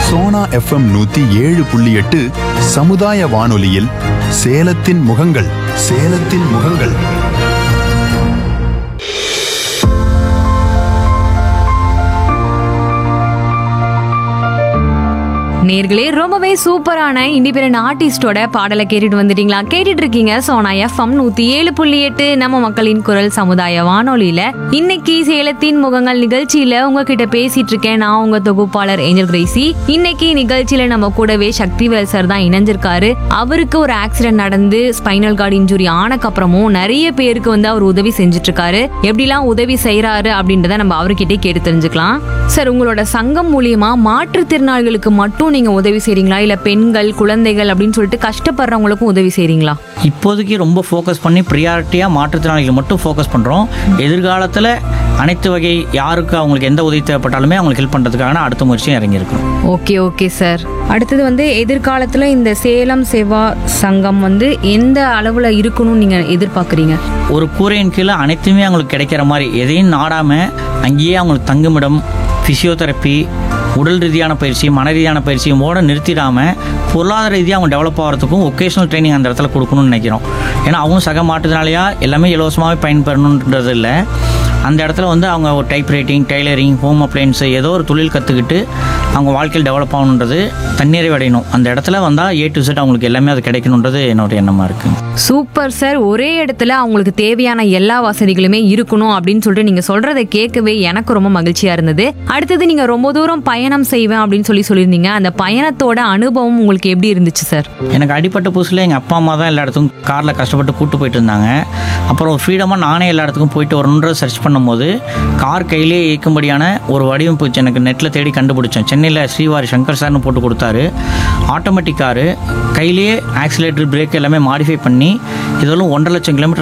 Sona FM 107.8 சமுதாய வானொலியில் சேலத்தின் முகங்கள். சேலத்தின் முகங்கள். நேர்களே, ரொம்பவே சூப்பரான இண்டிபெண்டன்ட் ஆர்டிஸ்டோட பாடலை கேட்டுட்டு வந்துட்டீங்களா? கேட்டுட்டு இருக்கீங்க சோனா எஃப்எம் 107.8 நம்ம மக்களின் குரல் சமுதாய வானொலியில. இன்னைக்கு சேலத்தின் முகங்கள் நிகழ்ச்சியில உங்ககிட்ட பேசிட்டு இருக்கேன் நான், உங்க தொகுப்பாளர் ஏஞ்சல் கிரேசி. இன்னைக்கு நிகழ்ச்சியில நம்ம கூடவே சக்திவேல் சார் தான் இணைஞ்சிருக்காரு. அவருக்கு ஒரு ஆக்சிடென்ட் நடந்து ஸ்பைனல் கார்டு இன்ஜுரி ஆனக்கப்புறமும் நிறைய பேருக்கு அவர் உதவி செஞ்சுட்டு இருக்காரு. எப்படிலாம் உதவி செய்யறாரு அப்படின்றத நம்ம அவர்கிட்டே கேட்டு தெரிஞ்சுக்கலாம். சார், உங்களோட சங்கம் மூலியமா மாற்றுத்திறனாளிகளுக்கு மட்டும் நீங்க உதவி செய்றீங்களா, இல்ல பெண்கள், குழந்தைகள் அப்படின்னு சொல்லிட்டு கஷ்டப்படுறவங்களுக்கும் உதவி செய்றீங்களா? இப்போதைக்கு ரொம்ப ஃபோக்கஸ் பண்ணி ப்ரியாரிட்டியாக மாற்றுத்திறனாளிகள் மட்டும் ஃபோக்கஸ் பண்ணுறோம். எதிர்காலத்தில் அனைத்து வகை யாருக்கு அவங்களுக்கு எந்த உதவி தேவைப்பட்டாலுமே அவங்களுக்கு ஹெல்ப் பண்ணுறதுக்கான அடுத்த முயற்சியும் இறங்கியிருக்கிறோம். Okay sir. அடுத்தது எதிர்காலத்துல இந்த சேலம் சேவா சங்கம் எந்த அளவுல இருக்கணும்னு நீங்க எதிர்பார்க்குறீங்க? ஒரு கூரையின் கீழே அனைத்துமே அவங்களுக்கு கிடைக்கிற மாதிரி, எதையும் நாடாமல் அங்கேயே அவங்களுக்கு தங்குமிடம், ஃபிசியோதெரப்பி, உடல் ரீதியான பயிற்சி, மன ரீதியான பயிற்சியோட நிறுத்திடாமல் பொருளாதார ரீதியாக அவங்க டெவலப் ஆகிறதுக்கும் ஒகேஷனல் ட்ரைனிங் அந்த இடத்துல கொடுக்கணும்னு நினைக்கிறோம். ஏன்னா அவங்க சக மாற்றுத்திறனாளியா எல்லாமே இலவசமாகவே பயன்பெறணுன்றது இல்லை. அந்த இடத்துல அவங்க ஒரு type writing, tailoring, home appliance ஏதோ ஒரு தொழில் கற்றுக்கிட்டு அவங்க வாழ்க்கையில் டெவலப் ஆகணுன்றது, தன்னிறைவடையணும். அந்த இடத்துல வந்தால் A to Z அவங்களுக்கு எல்லாமே அது கிடைக்கணுன்றது என்னோட எண்ணமாக இருக்குது. Super sir. ஒரே இடத்துல அவங்களுக்கு தேவையான எல்லா வசதிகளுமே இருக்கணும் அப்படின்னு சொல்லிட்டு நீங்க சொல்றதை கேட்கவே எனக்கு ரொம்ப மகிழ்ச்சியா இருந்தது. அடுத்தது, நீங்க ரொம்ப தூரம் பயணம் செய்வேன் அப்படின்னு சொல்லியிருந்தீங்க. அந்த பயணத்தோட அனுபவம் உங்களுக்கு எப்படி இருந்துச்சு சார்? எனக்கு அடிப்பட்ட புதுசில் எங்கள் அப்பா அம்மா தான் எல்லா இடத்துக்கும் காரில் கஷ்டப்பட்டு கூப்பிட்டு போயிட்டு இருந்தாங்க. அப்புறம் ஃப்ரீடமாக நானே எல்லா இடத்துக்கும் போயிட்டு வரணுன்ற சர்ச் பண்ணும்போது கார் கையிலேயே இயக்கும்படியான ஒரு வடிவமைப்பு எனக்கு நெட்டில் தேடி கண்டுபிடிச்சேன். சென்னையில் ஸ்ரீவாரி சங்கர் சார்னு போட்டு கொடுத்தாரு. ஆட்டோமேட்டிக் காரு, கையிலேயே ஆக்சிலேட்டர், பிரேக் எல்லாமே மாடிஃபை பண்ணி இதெல்லாம் 1.5 லட்சம் கிலோமீட்டர்